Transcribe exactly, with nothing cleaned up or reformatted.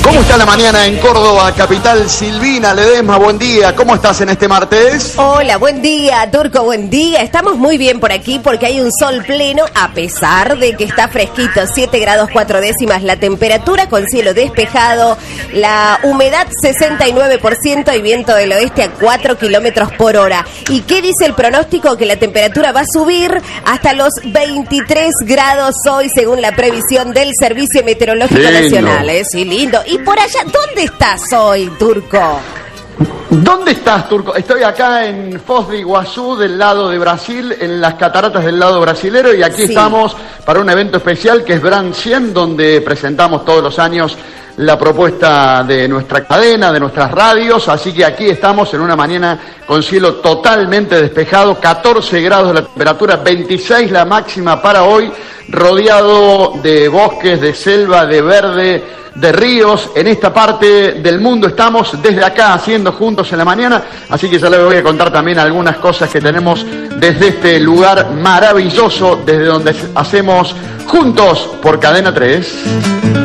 ¿Cómo está la mañana en Córdoba, capital? Silvina Ledesma, buen día. ¿Cómo estás en este martes? Hola, buen día, Turco, buen día. Estamos muy bien por aquí porque hay un sol pleno, a pesar de que está fresquito, siete grados cuatro décimas la temperatura, con cielo despejado, la humedad sesenta y nueve por ciento y viento del oeste a cuatro kilómetros por hora. ¿Y qué dice el pronóstico? Que la temperatura va a subir hasta los veintitrés grados hoy, según la previsión del Servicio Meteorológico Lindo. Nacional. ¿eh? Sí, lindo. Y por allá, ¿dónde estás hoy, Turco? ¿Dónde estás, Turco? Estoy acá en Foz de Iguazú, del lado de Brasil, en las cataratas del lado brasilero, y aquí Sí. estamos para un evento especial que es Brand cien, donde presentamos todos los años la propuesta de nuestra cadena, de nuestras radios, así que aquí estamos en una mañana con cielo totalmente despejado, catorce grados la temperatura, veintiséis la máxima para hoy, rodeado de bosques, de selva, de verde, de ríos. En esta parte del mundo estamos desde acá haciendo juntos en la mañana, así que ya les voy a contar también algunas cosas que tenemos desde este lugar maravilloso, desde donde hacemos juntos por Cadena tres.